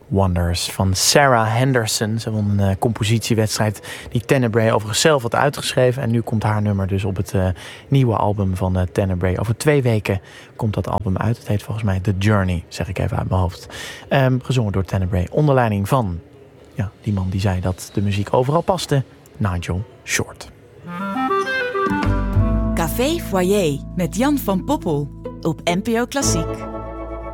Wonders van Sarah Henderson. Ze won een compositiewedstrijd die Tenebrae overigens zelf had uitgeschreven. En nu komt haar nummer dus op het nieuwe album van Tenebrae. Over 2 weken komt dat album uit. Het heet volgens mij The Journey, zeg ik even uit mijn hoofd. Gezongen door Tenebrae onder leiding van die man die zei dat de muziek overal paste, Nigel Short. Café Foyer met Jan van Poppel op NPO Klassiek.